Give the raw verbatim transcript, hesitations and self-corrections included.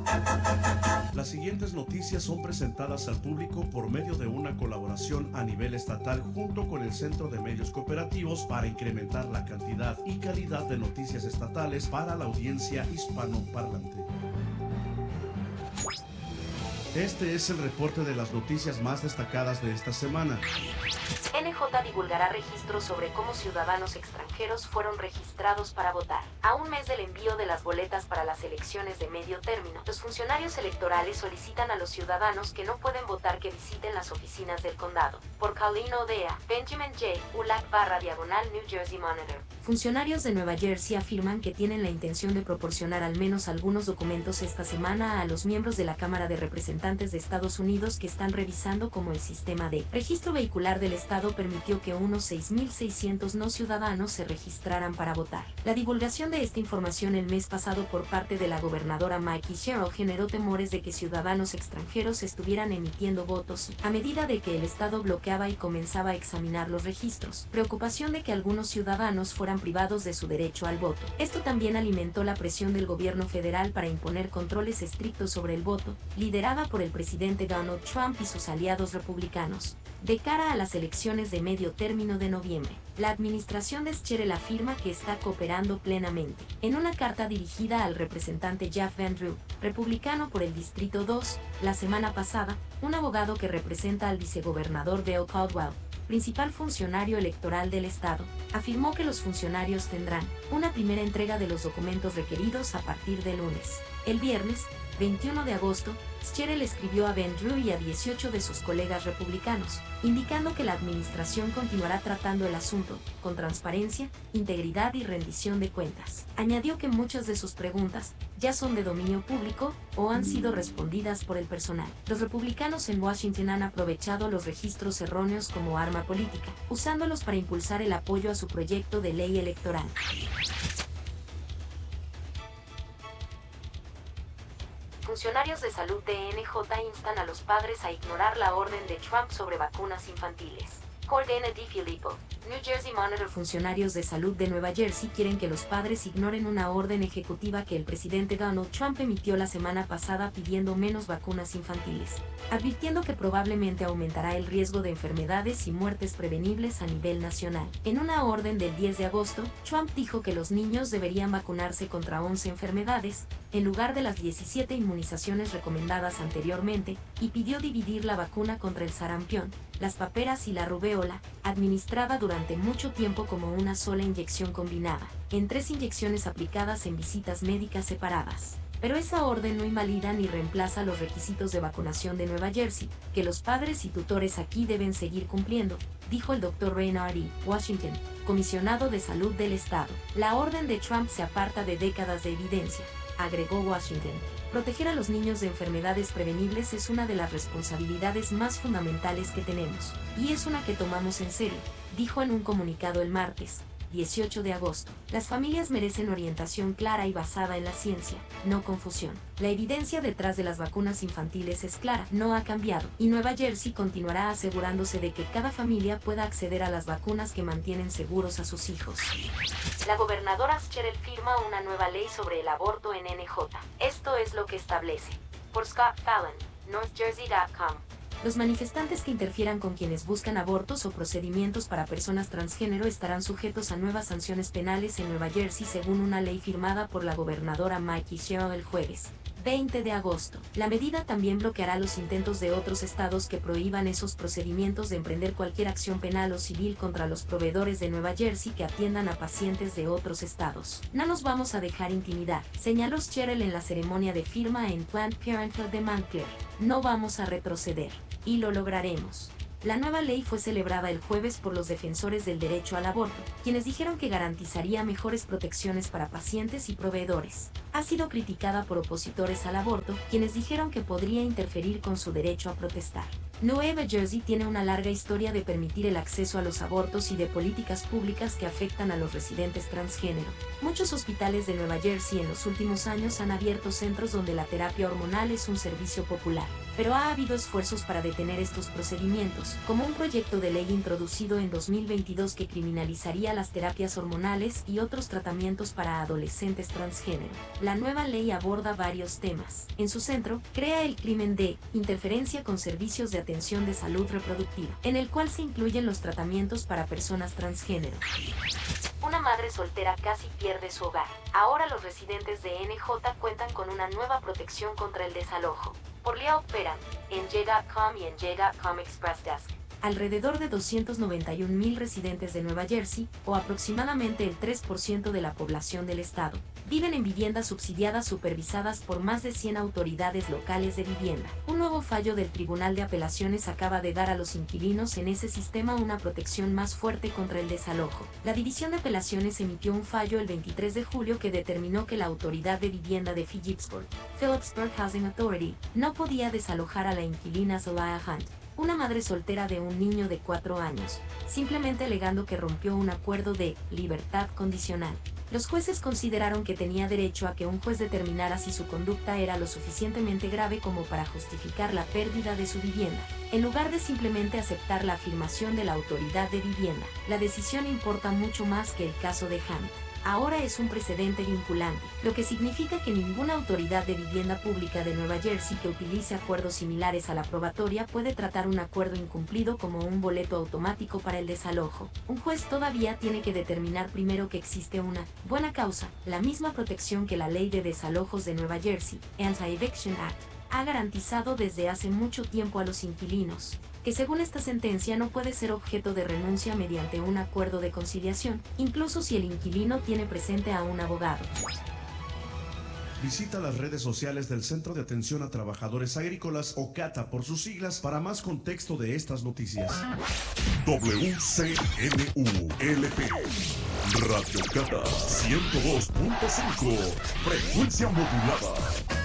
Las siguientes noticias son presentadas al público por medio de una colaboración a nivel estatal junto con el Centro de Medios Cooperativos para incrementar la cantidad y calidad de noticias estatales para la audiencia hispanoparlante. Este es el reporte de las noticias más destacadas de esta semana. N J divulgará registros sobre cómo ciudadanos extranjeros fueron registrados para votar. A un mes del envío de las boletas para las elecciones de medio término, los funcionarios electorales solicitan a los ciudadanos que no pueden votar que visiten las oficinas del condado. Por Colleen O'Dea, Benjamin J. Ulac barra diagonal New Jersey Monitor. Funcionarios de Nueva Jersey afirman que tienen la intención de proporcionar al menos algunos documentos esta semana a los miembros de la Cámara de Representantes de Estados Unidos que están revisando cómo el sistema de registro vehicular del estado permitió que unos seis mil seiscientos no ciudadanos se registraran para votar. La divulgación de esta información el mes pasado por parte de la gobernadora Maggie Sherrill generó temores de que ciudadanos extranjeros estuvieran emitiendo votos a medida de que el estado bloqueaba y comenzaba a examinar los registros. Preocupación de que algunos ciudadanos fueran privados de su derecho al voto. Esto también alimentó la presión del gobierno federal para imponer controles estrictos sobre el voto, liderada por el presidente Donald Trump y sus aliados republicanos. De cara a las elecciones de medio término de noviembre, la administración de Scherel afirma que está cooperando plenamente. En una carta dirigida al representante Jeff Van Drew, republicano por el Distrito dos, la semana pasada, un abogado que representa al vicegobernador Bill Caldwell, principal funcionario electoral del estado, afirmó que los funcionarios tendrán una primera entrega de los documentos requeridos a partir de lunes. El viernes, veintiuno de agosto, Scherel escribió a Van Drew y a dieciocho de sus colegas republicanos, indicando que la administración continuará tratando el asunto con transparencia, integridad y rendición de cuentas. Añadió que muchas de sus preguntas ya son de dominio público o han sido respondidas por el personal. Los republicanos en Washington han aprovechado los registros erróneos como arma política, usándolos para impulsar el apoyo a su proyecto de ley electoral. Funcionarios de salud de N J instan a los padres a ignorar la orden de Trump sobre vacunas infantiles. Cordena DiFilippo, New Jersey Monitor. Funcionarios de salud de Nueva Jersey quieren que los padres ignoren una orden ejecutiva que el presidente Donald Trump emitió la semana pasada pidiendo menos vacunas infantiles, advirtiendo que probablemente aumentará el riesgo de enfermedades y muertes prevenibles a nivel nacional. En una orden del diez de agosto, Trump dijo que los niños deberían vacunarse contra once enfermedades, en lugar de las diecisiete inmunizaciones recomendadas anteriormente, y pidió dividir la vacuna contra el sarampión, las paperas y la rubéola, administrada durante mucho tiempo como una sola inyección combinada, en tres inyecciones aplicadas en visitas médicas separadas. Pero esa orden no invalida ni reemplaza los requisitos de vacunación de Nueva Jersey, que los padres y tutores aquí deben seguir cumpliendo, dijo el doctor Raynard E. Washington, comisionado de salud del estado. La orden de Trump se aparta de décadas de evidencia, agregó Washington. Proteger a los niños de enfermedades prevenibles es una de las responsabilidades más fundamentales que tenemos, y es una que tomamos en serio, dijo en un comunicado el martes, dieciocho de agosto. Las familias merecen orientación clara y basada en la ciencia, no confusión. La evidencia detrás de las vacunas infantiles es clara, no ha cambiado, y Nueva Jersey continuará asegurándose de que cada familia pueda acceder a las vacunas que mantienen seguros a sus hijos. La gobernadora Scherel firma una nueva ley sobre el aborto en N J. Esto es lo que establece. Por Scott Fallon, north jersey punto com. Los manifestantes que interfieran con quienes buscan abortos o procedimientos para personas transgénero estarán sujetos a nuevas sanciones penales en Nueva Jersey según una ley firmada por la gobernadora Maggie Sherrill el jueves, veinte de agosto. La medida también bloqueará los intentos de otros estados que prohíban esos procedimientos de emprender cualquier acción penal o civil contra los proveedores de Nueva Jersey que atiendan a pacientes de otros estados. No nos vamos a dejar intimidar, señaló Scherel en la ceremonia de firma en Planned Parenthood de Montclair. No vamos a retroceder. Y lo lograremos. La nueva ley fue celebrada el jueves por los defensores del derecho al aborto, quienes dijeron que garantizaría mejores protecciones para pacientes y proveedores. Ha sido criticada por opositores al aborto, quienes dijeron que podría interferir con su derecho a protestar. Nueva Jersey tiene una larga historia de permitir el acceso a los abortos y de políticas públicas que afectan a los residentes transgénero. Muchos hospitales de Nueva Jersey en los últimos años han abierto centros donde la terapia hormonal es un servicio popular. pero ha habido esfuerzos para detener estos procedimientos, como un proyecto de ley introducido en dos mil veintidós que criminalizaría las terapias hormonales y otros tratamientos para adolescentes transgénero. La nueva ley aborda varios temas. En su centro, crea el crimen de interferencia con servicios de atención de salud reproductiva, en el cual se incluyen los tratamientos para personas transgénero. Una madre soltera casi pierde su hogar. Ahora los residentes de N J cuentan con una nueva protección contra el desalojo. Por Lea Operan, en J punto com y en J punto com Express Desk. Alrededor de doscientos noventa y un mil residentes de Nueva Jersey, o aproximadamente el tres por ciento de la población del estado, viven en viviendas subsidiadas supervisadas por más de cien autoridades locales de vivienda. Un nuevo fallo del Tribunal de Apelaciones acaba de dar a los inquilinos en ese sistema una protección más fuerte contra el desalojo. La División de Apelaciones emitió un fallo el veintitrés de julio que determinó que la Autoridad de Vivienda de Phillipsburg, Phillipsburg Housing Authority, no podía desalojar a la inquilina Zelaya Hunt, una madre soltera de un niño de cuatro años, simplemente alegando que rompió un acuerdo de libertad condicional. Los jueces consideraron que tenía derecho a que un juez determinara si su conducta era lo suficientemente grave como para justificar la pérdida de su vivienda, en lugar de simplemente aceptar la afirmación de la autoridad de vivienda. La decisión importa mucho más que el caso de Hunt. Ahora es un precedente vinculante, lo que significa que ninguna autoridad de vivienda pública de Nueva Jersey que utilice acuerdos similares a la probatoria puede tratar un acuerdo incumplido como un boleto automático para el desalojo. Un juez todavía tiene que determinar primero que existe una buena causa, la misma protección que la Ley de Desalojos de Nueva Jersey, Anti-Eviction Act, ha garantizado desde hace mucho tiempo a los inquilinos, que según esta sentencia no puede ser objeto de renuncia mediante un acuerdo de conciliación, incluso si el inquilino tiene presente a un abogado. Visita las redes sociales del Centro de Atención a Trabajadores Agrícolas, o CATA por sus siglas, para más contexto de estas noticias. W C N U L P Radio Cata ciento dos punto cinco, frecuencia modulada.